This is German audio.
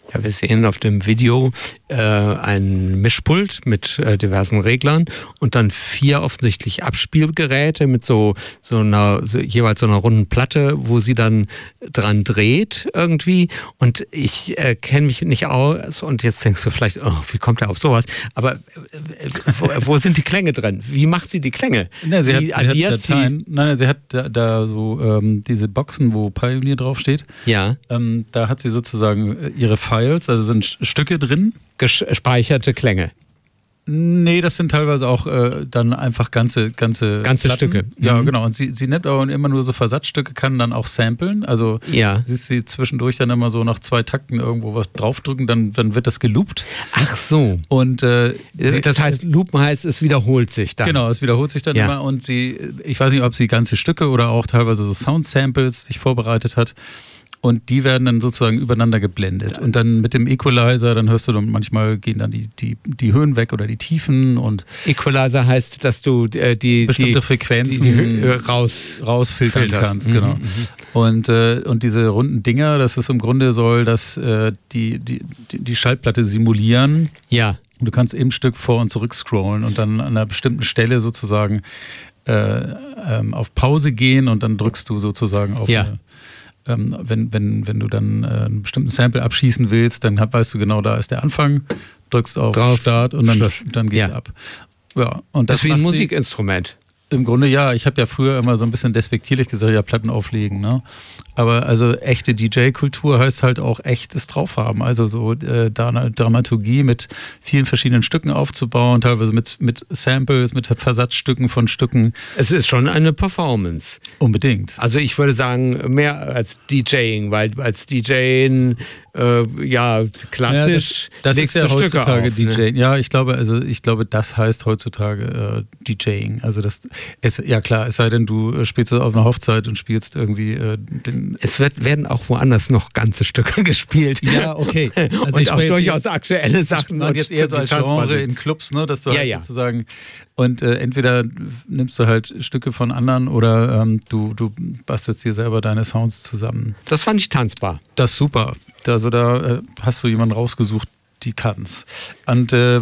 Ja, wir sehen auf dem Video ein Mischpult mit diversen Reglern und dann 4 offensichtlich Abspielgeräte mit jeweils so einer runden Platte, wo sie dann dran dreht irgendwie. Und ich kenne mich nicht aus und jetzt denkst du vielleicht, oh, wie kommt er auf sowas? Aber wo sind die Klänge drin? Wie macht sie die Klänge? Ja, sie hat Dateien. Nein, sie hat da so diese Boxen, wo Pioneer draufsteht. Ja. Da hat sie sozusagen ihre Files, also sind Stücke drin. Gespeicherte Klänge. Nee, das sind teilweise auch dann einfach ganze Stücke. Ja, genau. Und sie nimmt aber immer nur so Versatzstücke, kann dann auch samplen. Also siehst sie zwischendurch dann immer so nach 2 Takten irgendwo was draufdrücken, dann wird das geloopt. Ach so. Und das heißt, loopen heißt, es wiederholt sich dann. Genau, es wiederholt sich dann immer. Und ich weiß nicht, ob sie ganze Stücke oder auch teilweise so Sound-Samples sich vorbereitet hat. Und die werden dann sozusagen übereinander geblendet. Und dann mit dem Equalizer, dann hörst du dann manchmal gehen dann die Höhen weg oder die Tiefen. Und Equalizer heißt, dass du die bestimmte Frequenzen rausfiltern kannst. Genau. Und diese runden Dinger, das ist im Grunde soll das die Schallplatte simulieren. Ja. Und du kannst im Stück vor und zurück scrollen und dann an einer bestimmten Stelle sozusagen auf Pause gehen und dann drückst du sozusagen auf wenn du dann einen bestimmten Sample abschießen willst, dann weißt du genau, da ist der Anfang, drückst auf Start und dann geht's ab. Ja, und das ist wie ein Musikinstrument. Im Grunde ja, ich habe ja früher immer so ein bisschen despektierlich gesagt, ja, Platten auflegen, ne? Aber also echte DJ-Kultur heißt halt auch echtes draufhaben, also so Dramaturgie mit vielen verschiedenen Stücken aufzubauen, teilweise mit Samples, mit Versatzstücken von Stücken. Es ist schon eine Performance. Unbedingt. Also ich würde sagen, mehr als DJing, weil als DJing klassisch das ist ja heutzutage auf, DJing. Ne? Ja, ich glaube, das heißt heutzutage DJing. Also ja klar, es sei denn, du spielst auf einer Hochzeit und spielst irgendwie Es werden auch woanders noch ganze Stücke gespielt. Ja, okay. Also und ich auch durchaus aktuelle Sachen. Und jetzt eher so als Genre in Clubs, ne, dass du halt sozusagen und entweder nimmst du halt Stücke von anderen oder du bastelst dir selber deine Sounds zusammen. Das fand ich tanzbar. Das ist super. Also da hast du jemanden rausgesucht, die kann's. Und